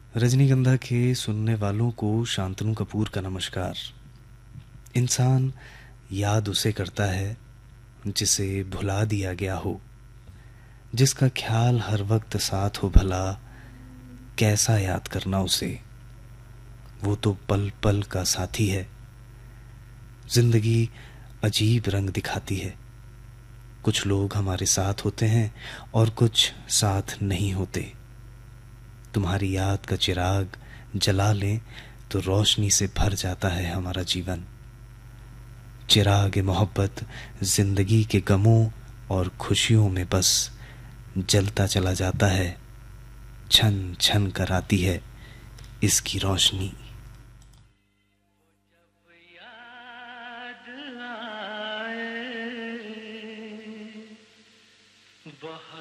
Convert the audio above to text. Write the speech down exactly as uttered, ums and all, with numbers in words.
रजनीगंधा के सुनने वालों को शांतनु कपूर का नमस्कार। इंसान याद उसे करता है जिसे भुला दिया गया हो, जिसका ख्याल हर वक्त साथ हो भला, कैसा याद करना उसे। वो तो पल पल का साथी है। जिंदगी अजीब रंग दिखाती है। कुछ लोग हमारे साथ होते हैं और कुछ साथ नहीं होते। तुम्हारी याद का चिराग जला लें तो रोशनी से भर जाता है हमारा जीवन। चिराग मोहब्बत जिंदगी के गमों और खुशियों में बस जलता चला जाता है। छन छन कर आती है इसकी रोशनी।